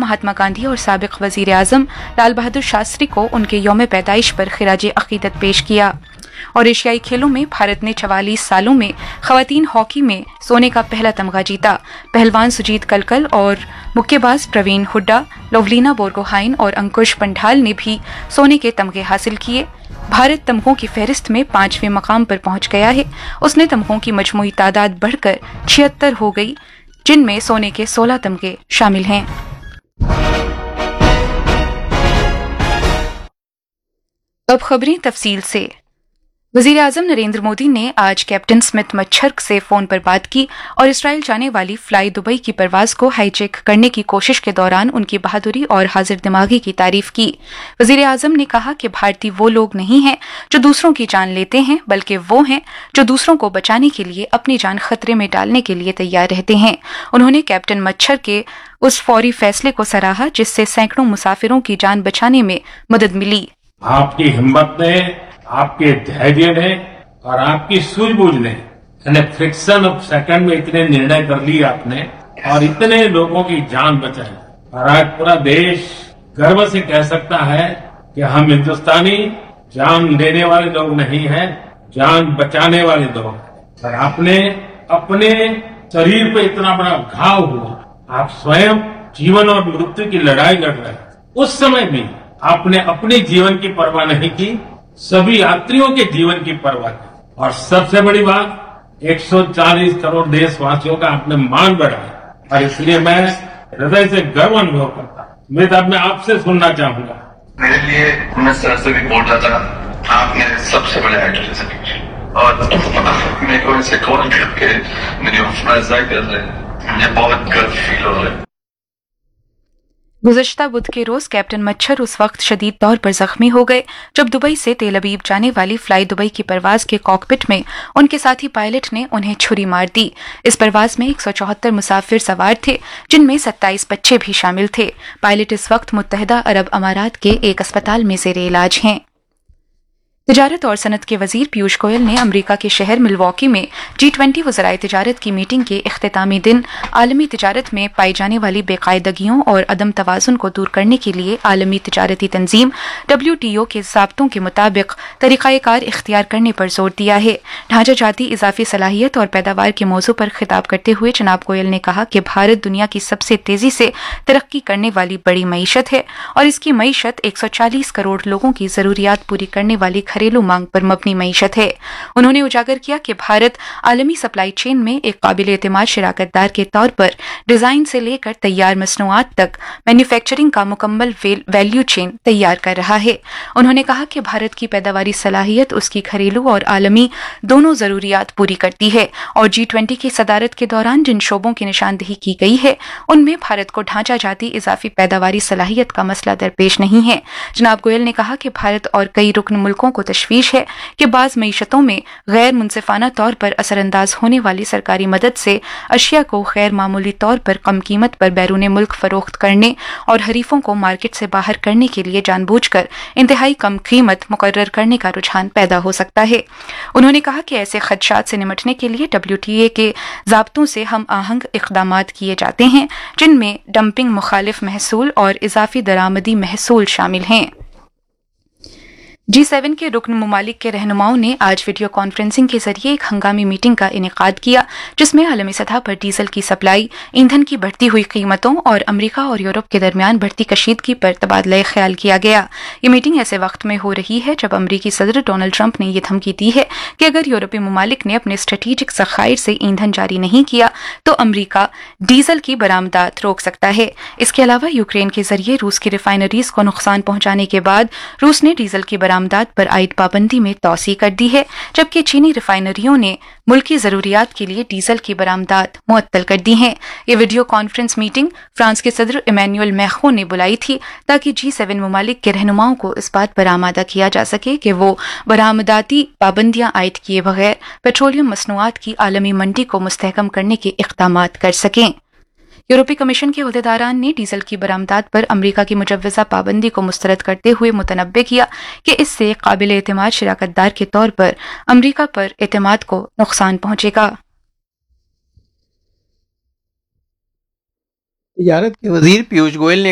महात्मा गांधी और साबिक वजीर आजम लाल बहादुर शास्त्री को उनके यौम पैदाइश पर खिराज अकीदत पेश किया। और एशियाई खेलों में भारत ने 44 सालों में खवातीन हॉकी में सोने का पहला तमगा जीता। पहलवान सुजीत कलकल और मुक्केबाज प्रवीण हुड्डा, लोवलीना बोरगोहाइन और अंकुश पंडाल ने भी सोने के तमगे हासिल किए। भारत तमगों की फहरिस्त में 5वें मकाम पर पहुंच गया है। उसने तमगों की मजमूई तादाद बढ़कर 76 हो गई, जिनमें सोने के 16 तमगे शामिल हैं। अब खबरें तफसील से। वजीर आजम नरेंद्र मोदी ने आज कैप्टन स्मिथ मच्छर से फोन पर बात की और इसराइल जाने वाली फ्लाई दुबई की परवाज को हाईजैक करने की कोशिश के दौरान उनकी बहादुरी और हाजिर दिमागी की तारीफ की। वजीर आजम ने कहा कि भारतीय वो लोग नहीं हैं जो दूसरों की जान लेते हैं, बल्कि वो हैं जो दूसरों को बचाने के लिए अपनी जान खतरे में डालने के लिए तैयार रहते हैं। उन्होंने कैप्टन मच्छर के उस फौरी फैसले को सराहा जिससे सैकड़ों मुसाफिरों की जान बचाने में मदद मिली। आपकी हिम्मत ने, आपके धैर्य ने और आपकी सूझबूझ ने फ्रिक्शन ऑफ सेकंड में इतने निर्णय कर लिए आपने और इतने लोगों की जान बचाई। और आज पूरा देश गर्व से कह सकता है कि हम हिंदुस्तानी जान लेने वाले लोग नहीं हैं, जान बचाने वाले लोग हैं। और आपने अपने शरीर पे इतना बड़ा घाव हुआ, आप स्वयं जीवन और मृत्यु की लड़ाई लड़ रहे, उस समय भी आपने अपने जीवन की परवाह नहीं की, सभी यात्रियों के जीवन की परवाह की। और सबसे बड़ी बात, 140 करोड़ देशवासियों का आपने मान बढ़ाया और इसलिए मैं हृदय से गर्व अनुभव करता हूं। मैं आपसे सुनना चाहूंगा। मेरे लिए 19 साल से भी बोल रहा था, आप मेरे सबसे बड़े आइडल हैं और मेरे को इसे कॉल करके मेरी हौसला अफजाई कर रहे हैं, मुझे बहुत गर्व फील हो रहा है। गुज़श्ता बुध के रोज कैप्टन मच्छर उस वक्त शदीद तौर पर जख्मी हो गए जब दुबई से तेल अवीव जाने वाली फ्लाई दुबई की परवाज के कॉकपिट में उनके साथी पायलट ने उन्हें छुरी मार दी। इस परवाज में 174 मुसाफिर सवार थे, जिनमें 27 बच्चे भी शामिल थे। पायलट इस वक्त मुत्तहिदा अरब अमारात के एक अस्पताल में ज़ेर इलाज हैं। तिजारत और सनत के वजीर पीयूष गोयल ने अमरीका के शहर मिलवॉकी में G20 वज़राए तिजारत की मीटिंग के इख्तितामी दिन आलमी तिजारत में पाई जाने वाली बेकायदगियों और अदम तवाज़ुन को दूर करने के लिए आलमी तिजारती तंजीम WTO के ज़ाब्तों के मुताबिक तरीक़ाकार इख्तियार करने पर जोर दिया है। ढांचा जाती इजाफी सलाहियत और पैदावार के मौजू पर खिताब करते हुए जनाब गोयल ने कहा कि भारत दुनिया की सबसे तेजी से तरक्की करने वाली बड़ी मईशत है और इसकी मईशत 140 करोड़ लोगों की ज़रूरियात पूरी करने वाली घरेलू मांग पर मबनी मईशत है। उन्होंने उजागर किया कि भारत आलमी सप्लाई चेन में एक काबिल एतमाद शराकतदार के तौर पर डिजाइन से लेकर तैयार मसनूआत तक मैन्युफैक्चरिंग का मुकम्मल वैल्यू चेन तैयार कर रहा है। उन्होंने कहा कि भारत की पैदावारी सलाहियत उसकी घरेलू और आलमी दोनों जरूरियात पूरी करती है और G20 की सदारत के दौरान जिन शोबों की निशानदेही की गई है उनमें भारत को ढांचा जाती इजाफी पैदावारी सलाहियत का मसला दरपेश नहीं है। जनाब गोयल ने कहा कि भारत और कई रुकन मुल्कों को तशवीश है कि बाज़ मईशतों में गैर मुनसिफाना तौर पर असरअंदाज होने वाली सरकारी मदद से अशिया को गैर मामूली तौर पर कम कीमत पर बैरून मुल्क फरोख्त करने और हरीफों को मार्केट से बाहर करने के लिए जानबूझकर इंतहाई कम कीमत मुकर्रर करने का रुझान पैदा हो सकता है। उन्होंने कहा कि ऐसे खदशात से निमटने के लिए WTA के ज़ाब्तों से हम आहंग इक़दामात किए जाते हैं, जिनमें डंपिंग मुखालिफ महसूल और इजाफी दरामदी महसूल शामिल हैं। G7 के रुकन ममालिक के रहनुमाओं ने आज वीडियो कॉन्फ्रेंसिंग के जरिए एक हंगामी मीटिंग का इनेकाद किया, जिसमें आलमी सतह पर डीजल की सप्लाई, ईंधन की बढ़ती हुई कीमतों और अमरीका और यूरोप के दरमियान बढ़ती कशीदगी पर तबादला ख्याल किया गया। ये मीटिंग ऐसे वक्त में हो रही है जब अमरीकी सदर डोनाल्ड ट्रंप ने यह धमकी दी है कि अगर यूरोपीय ममालिक ने अपने स्ट्रेटेजिक ज़खायर से ईंधन जारी नहीं किया तो अमरीका डीजल की बरामदात रोक सकता है। इसके अलावा यूक्रेन के जरिए रूस की रिफाइनरीज को नुकसान पहुंचाने के बाद रूस ने डीजल की बरामदात पर आयद पाबंदी में तौसी कर दी है, जबकि चीनी रिफाइनरियों ने मुल्की जरूरियात के लिए डीजल की बरामदात मुअत्तल कर दी हैं। ये वीडियो कॉन्फ्रेंस मीटिंग फ्रांस के सदर इमैनुअल मैक्रों ने बुलाई थी ताकि G7 ममालिक के रहनुमाओं को इस बात पर आमादा किया जा सके कि वो बरामदाती पाबंदियां आयद किए बगैर पेट्रोलियम मसनूआत की आलमी मंडी को मुस्तहकम करने के इक़दामात कर सकें। यूरोपीय कमीशन के अहदेदारान ने डीजल की बरामदात पर अमरीका की मुजव्वज़ा पाबंदी को मुस्तरद करते हुए मुतनब्बे किया कि इससे काबिल एतमाद शराकतदार के तौर पर अमरीका पर एतमाद को नुकसान पहुंचेगा। तिजारत के वजीर पीयूष गोयल ने